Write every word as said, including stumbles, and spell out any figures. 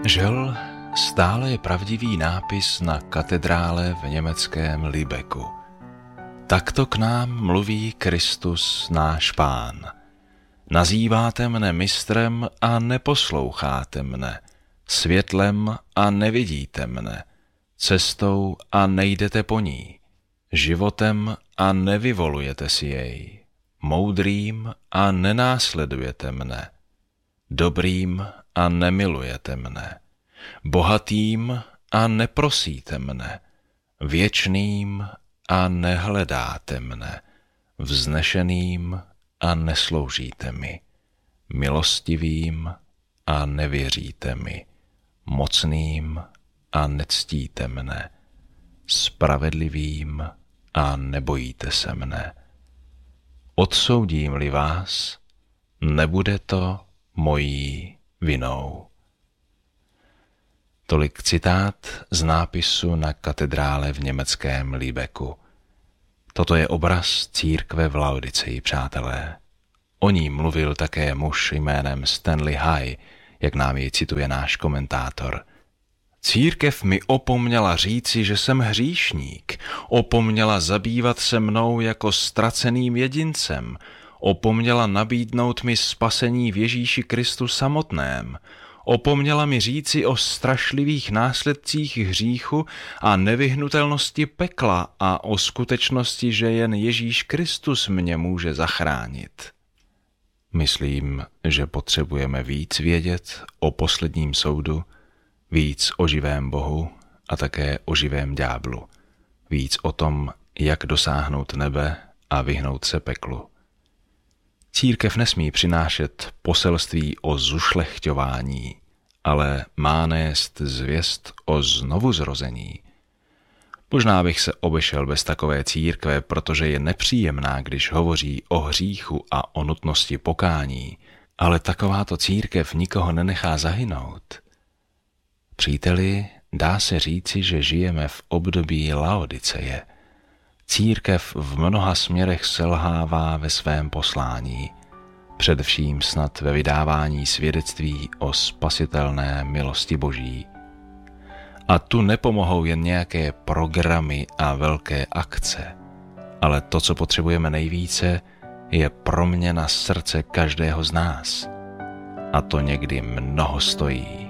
Žel, stále je pravdivý nápis na katedrále v německém Lübecku. Takto k nám mluví Kristus náš Pán. Nazýváte mne mistrem a neposloucháte mne, světlem a nevidíte mne, cestou a nejdete po ní, životem a nevyvolujete si jej, moudrým a nenásledujete mne, dobrým a nemilujete mne, bohatým a neprosíte mne, věčným a nehledáte mne, vznešeným a nesloužíte mi, milostivým a nevěříte mi, mocným a nectíte mne, spravedlivým a nebojíte se mne. Odsoudím-li vás, nebude to mojí vinou. Tolik citát z nápisu na katedrále v německém Lübecku. Toto je obraz církve v Laodicei, přátelé. O ní mluvil také muž jménem Stanley Hai, jak nám ji cituje náš komentátor. Církev mi opomněla říci, že jsem hříšník, opomněla zabývat se mnou jako ztraceným jedincem, opomněla nabídnout mi spasení v Ježíši Kristu samotném, opomněla mi říci o strašlivých následcích hříchu a nevyhnutelnosti pekla a o skutečnosti, že jen Ježíš Kristus mě může zachránit. Myslím, že potřebujeme víc vědět o posledním soudu, víc o živém Bohu a také o živém ďáblu, víc o tom, jak dosáhnout nebe a vyhnout se peklu. Církev nesmí přinášet poselství o zušlechťování, ale má nést zvěst o znovuzrození. Možná bych se obešel bez takové církve, protože je nepříjemná, když hovoří o hříchu a o nutnosti pokání, ale takováto církev nikoho nenechá zahynout. Příteli, dá se říci, že žijeme v období Laodiceje. Církev v mnoha směrech selhává ve svém poslání, především snad ve vydávání svědectví o spasitelné milosti Boží. A tu nepomohou jen nějaké programy a velké akce, ale to, co potřebujeme nejvíce, je proměna srdce každého z nás. A to někdy mnoho stojí.